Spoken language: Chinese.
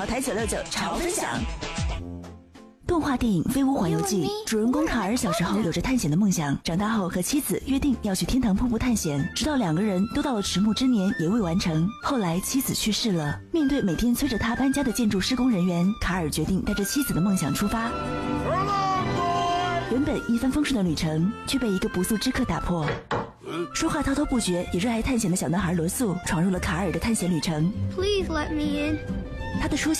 淘台969潮分享。动画电影《飞屋环游记》，主人公卡尔小时候有着探险的梦想，长大后和妻子约定要去天堂瀑布探险，直到2个人都到了迟暮之年也未完成。后来妻子去世了，面对每天催着他搬家的建筑施工人员，卡尔决定带着妻子的梦想出发。原本一帆风顺的旅程，却被一个不速之客打破。说话滔滔不绝也热爱探险的小男孩罗素闯入了卡尔的探险旅程。 Please let me in. 他的出现